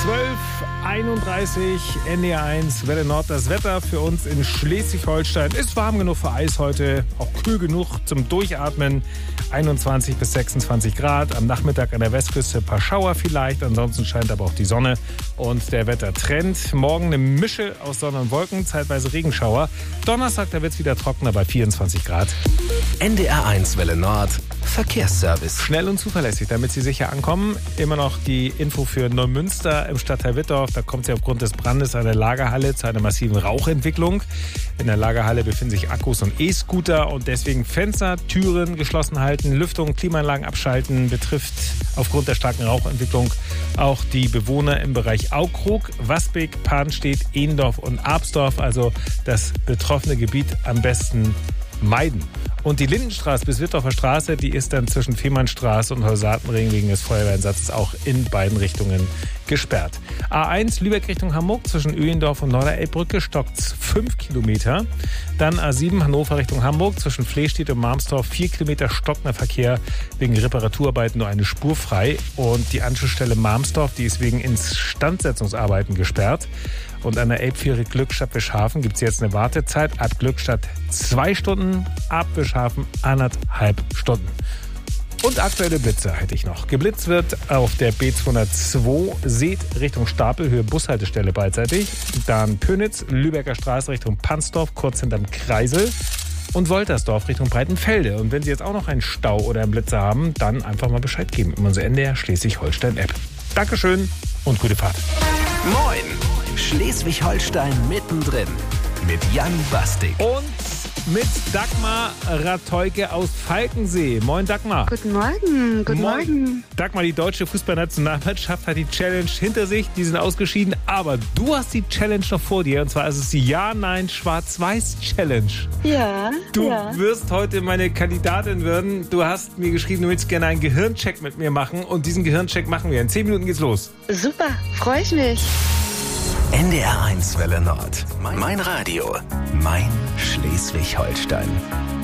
12:31 NDR1 Welle Nord. Das Wetter für uns in Schleswig-Holstein ist warm genug für Eis heute, auch kühl genug zum Durchatmen. 21 bis 26 Grad. Am Nachmittag an der Westküste ein paar Schauer vielleicht. Ansonsten scheint aber auch die Sonne und der Wettertrend. Morgen eine Mische aus Sonne und Wolken, zeitweise Regenschauer. Donnerstag, da wird es wieder trockener bei 24 Grad. NDR1 Welle Nord. Verkehrsservice. Schnell und zuverlässig, damit Sie sicher ankommen. Immer noch die Info für Neumünster im Stadtteil Wittorf. Da kommt es ja aufgrund des Brandes an der Lagerhalle zu einer massiven Rauchentwicklung. In der Lagerhalle befinden sich Akkus und E-Scooter und deswegen Fenster, Türen geschlossen halten, Lüftung, Klimaanlagen abschalten. Betrifft aufgrund der starken Rauchentwicklung auch die Bewohner im Bereich Aukrug, Wasbeck, Pahnstedt, Ehendorf und Absdorf. Also das betroffene Gebiet am besten meiden. Und die Lindenstraße bis Wittorfer Straße, die ist dann zwischen Fehmarnstraße und Holsatenring wegen des Feuerwehreinsatzes auch in beiden Richtungen gesperrt. A1 Lübeck Richtung Hamburg zwischen Öhlendorf und Norderelbbrücke stockt 5 Kilometer. Dann A7 Hannover Richtung Hamburg zwischen Flehstedt und Marmstorf 4 Kilometer stockender Verkehr wegen Reparaturarbeiten, nur eine Spur frei. Und die Anschlussstelle Marmstorf, die ist wegen Instandsetzungsarbeiten gesperrt. Und an der Elbfähre Glückstadt-Bischhafen gibt es jetzt eine Wartezeit. Ab Glückstadt 2 Stunden, ab Bischhafen 1,5 Stunden. Und aktuelle Blitze hätte ich noch. Geblitzt wird auf der B202 Seet Richtung Stapelhöhe Bushaltestelle beidseitig. Dann Pönitz, Lübecker Straße Richtung Pansdorf, kurz hinterm Kreisel. Und Woltersdorf Richtung Breitenfelde. Und wenn Sie jetzt auch noch einen Stau oder einen Blitzer haben, dann einfach mal Bescheid geben in unserer NDR Schleswig-Holstein-App. Dankeschön und gute Fahrt. Moin! Schleswig-Holstein mittendrin mit Jan Bastik. Und mit Dagmar Ratolke aus Falkensee. Moin Dagmar. Guten Morgen, guten Morgen. Dagmar, die deutsche Fußballnationalmannschaft hat die Challenge hinter sich, die sind ausgeschieden, aber du hast die Challenge noch vor dir und zwar ist es die Ja-Nein-Schwarz-Weiß-Challenge. Ja, Du ja. wirst heute meine Kandidatin werden. Du hast mir geschrieben, du willst gerne einen Gehirncheck mit mir machen und diesen Gehirncheck machen wir. In 10 Minuten geht's los. Super, freue ich mich. NDR1 Welle Nord. Mein Radio. Mein Schleswig-Holstein.